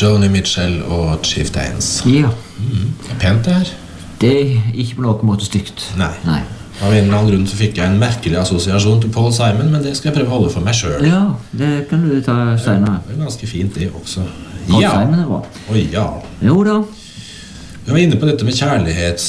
Joni Mitchell og Chieftains. Ja. Pent det her. Det er ikke på noen måte stygt. Nei. Nei. Av en eller annen grunn så fikk jeg en merkelig assosiasjon til Paul Simon, men det skal jeg prøve å holde for meg selv. Ja, det kan du ta senere. Det er ganske fint det også. Paul Simon er bra. Oi, ja. Jo da. Vi var inne på dette med kjærlighets...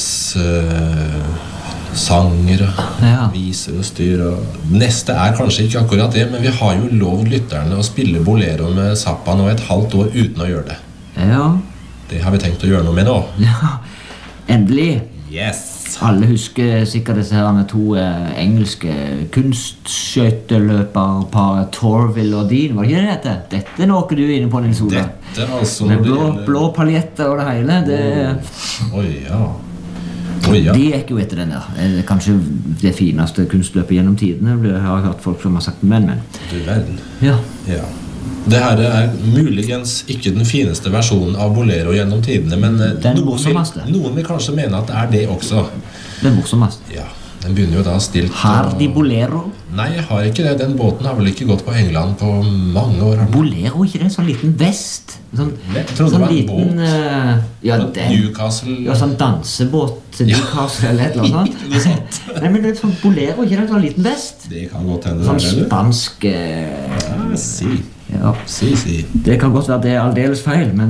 sanger og viser og styr og neste er kanskje ikke akkurat det, men vi har jo lovd lytterne å spille bolero med Zappa nå et halvt år uten å gjøre det. Ja. Det har vi tenkt å gjøre noe med nå. Ja, endelig. Yes! Alle husker sikkert disse her to engelske kunstskjøyteløperparet Torville og Dean, var det ikke det dette? Dette er noe du er inne på, Nils Ola. Dette altså... Med blå paljetter og det hele, det... Oi, ja. Oi, ja. De gikk jo etter den der. Kanskje det fineste kunstløpet gjennom tidene. Jeg har hørt folk som har sagt men. Du verden. Ja. Ja. Det her er muligens ikke den fineste versjonen av bolero gjennom tidene, men noen vil kanskje mene at det er det også. Den morsomste. Ja, den begynner jo da stilt... Har de bolero? Nei, jeg har ikke det. Den båten har vel ikke gått på England på mange år. Bolero, ikke det? En sånn liten vest? Jeg trodde det var en båt. Ja, Newcastle. Ja, sånn dansebåt til Newcastle eller et eller annet. Noe sånt. Nei, men det er sånn bolero, ikke det? En sånn liten vest? Det kan godt hende. Sånn spansk... Ja, si. Ja. Si. Det kan godt være det er aldeles feil, men...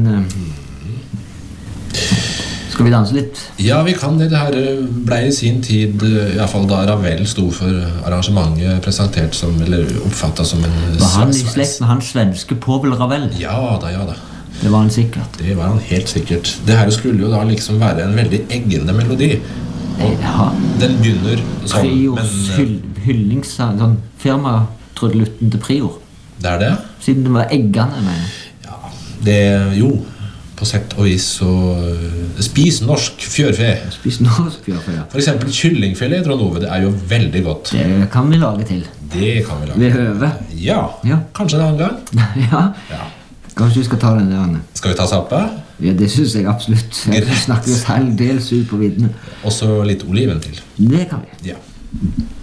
Skal vi danse litt? Ja, vi kan det. Det her ble i sin tid, I hvert fall da Ravel stod for arrangementet, presentert som, eller oppfattet som en... Var han i slekt med hans svenske Povel Ravel? Ja da. Det var han sikkert. Det var han helt sikkert. Det her skulle jo da liksom være en veldig eggende melodi. Og den begynner sånn, Priors hyllingssang, sånn firma-trudelutten til Prior. Det er det? Siden det var eggende, mener jeg. Ja, det jo... På sett og vis så spis norsk fjørfe. Spis norsk fjørfe, ja. For eksempel kyllingfilet, Trond Ove, det er jo veldig godt. Det kan vi lage til. Det kan vi lage. Ved høve. Ja, kanskje en annen gang. Ja. Kanskje vi skal ta den der. Skal vi ta Zappa? Ja, det synes jeg absolutt. Jeg snakker jo selv dels ut på viddene. Og så litt oliven til. Det kan vi. Ja.